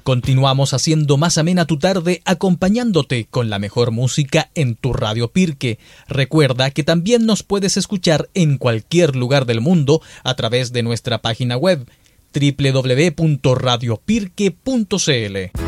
Continuamos haciendo más amena tu tarde, acompañándote con la mejor música en tu Radio Pirque. Recuerda que también nos puedes escuchar en cualquier lugar del mundo a través de nuestra página web www.radiopirque.cl.